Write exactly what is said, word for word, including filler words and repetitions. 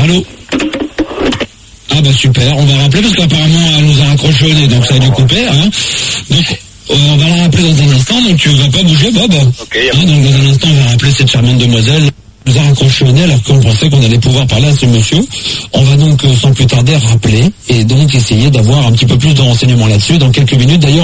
Allô? Ah bah super, on va rappeler parce qu'apparemment elle nous a raccroché au nez, donc ça a dû couper. Hein. Donc euh, on va la rappeler dans un instant, donc tu vas pas bouger Bob. Okay, hein, donc dans un instant on va rappeler cette charmante demoiselle. Elle nous a raccroché au nez alors qu'on pensait qu'on allait pouvoir parler à ce monsieur. On va donc euh, sans plus tarder rappeler et donc essayer d'avoir un petit peu plus de renseignements là-dessus dans quelques minutes. D'ailleurs